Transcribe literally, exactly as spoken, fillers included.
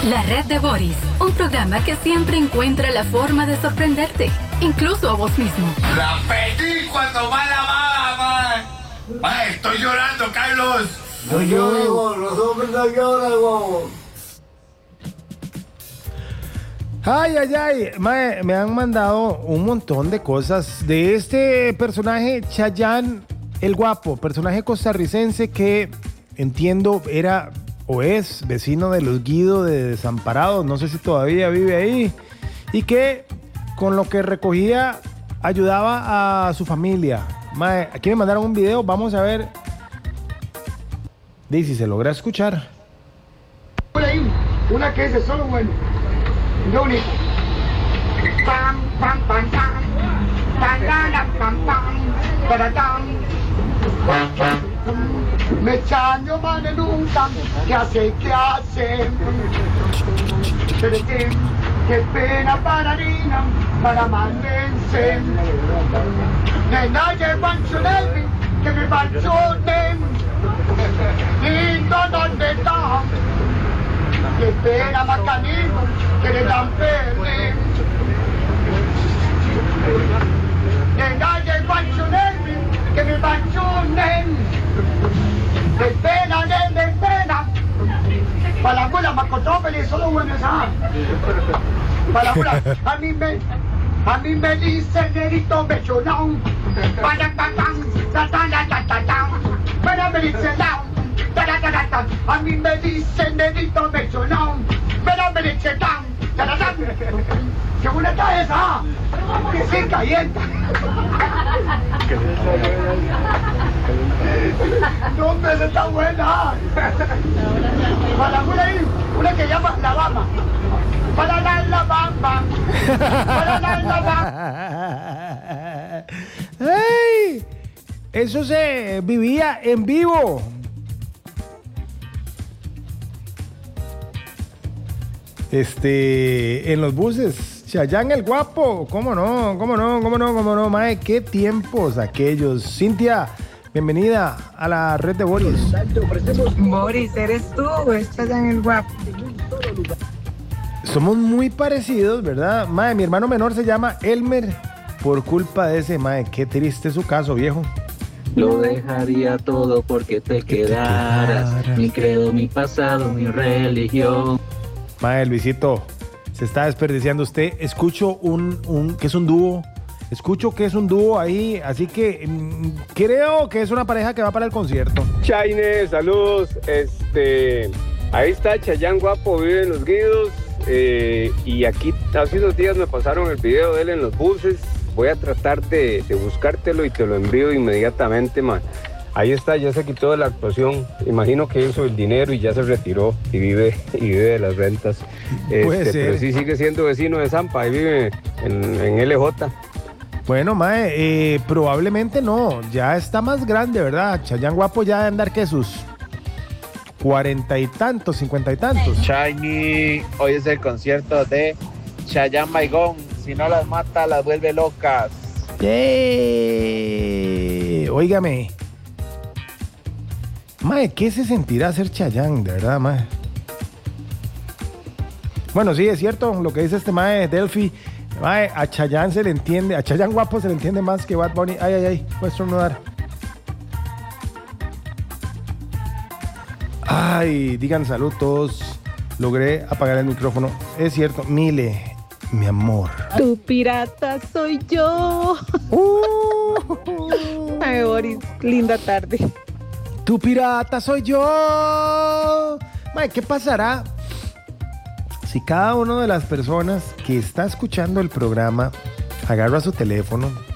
La Red de Boris, un programa que siempre encuentra la forma de sorprenderte, incluso a vos mismo. La pedí cuando va la baba, ma. Ma, estoy llorando, Carlos. No llores, vos, los hombres no lloran, vos. Ay, ay, ay, mae, me han mandado un montón de cosas de este personaje, Chayanne el Guapo, personaje costarricense que entiendo era o es vecino de los Guido de Desamparados, no sé si todavía vive ahí, y que con lo que recogía ayudaba a su familia. Mae, aquí me mandaron un video, vamos a ver. Dice, si se logra escuchar. Por ahí, una que es solo bueno. Lo único. Pam, pam, pam, pam. Pam, pam, pam, pam. Me echan mano en un campo. ¿Qué hace? ¿Qué hace? Pero qué, qué pena para Nina, para Mandense. Nena, llevan su neve, que me banchonen. Lindo, ¿dónde está? Que pena macanito, que le dan verde. Nena, llevan su neve, que me banchonen. De pena, de, de pena. Para la abuela, Macotrópolis, solo bueno esa. Para la abuela, a mí me, a mí me dice nerito mechonón. Para tatán, tatán, tatán, tatán. Para me dice down. A mí me dice nerito mechonón. Para me dice down. Taratán. ¿Qué buena está esa? Que se calienta. No, hombre, esa está buena. Para la abuela ahí, una que llama La Bamba. Para la La Bamba. Para la La Bamba. ¡Ey! Eso se vivía en vivo. Este, en los buses. Chayanne el Guapo, cómo no, cómo no, cómo no, cómo no, mae, qué tiempos aquellos. Cintia, bienvenida a la Red de Boris. Boris, eres tú, es Chayanne el Guapo. Somos muy parecidos, ¿verdad? Mae, mi hermano menor se llama Elmer por culpa de ese, mae, qué triste su caso, viejo. Lo dejaría todo porque te quedaras, mi credo, mi pasado, mi religión. Mae, Luisito, se está desperdiciando usted. Escucho un, un que es un dúo. Escucho que es un dúo ahí, así que mmm, creo que es una pareja que va para el concierto. Chaine, saludos. Este, ahí está Chayanne Guapo, vive en Los Guidos. Eh, y aquí hace unos días me pasaron el video de él en los buses. Voy a tratar de, de buscártelo y te lo envío inmediatamente, man. Ahí está, ya se quitó de la actuación. Imagino que hizo el dinero y ya se retiró y vive y vive de las rentas. Este, pero sí sigue siendo vecino de Zampa y vive en, en L J. Bueno, mae, eh, probablemente no. Ya está más grande, ¿verdad? Chayanne Guapo ya de andar que sus cuarenta y tantos, cincuenta y tantos. Shiny, hoy es el concierto de Chayanne Maigón. Si no las mata, las vuelve locas. ¡Eh! Óigame. Mae, ¿qué se sentirá ser Chayanne, de verdad, mae? Bueno, sí, es cierto lo que dice este mae Delphi. Mae, a Chayanne se le entiende, a Chayanne Guapo se le entiende más que Bad Bunny. Ay, ay, ay, voy a estornudar. Ay, digan salud todos. Logré apagar el micrófono. Es cierto, Mile, mi amor. Tu pirata soy yo. Uh, Ay, Boris, linda tarde. Tu pirata soy yo. Mae, ¿qué pasará si cada una de las personas que está escuchando el programa agarra su teléfono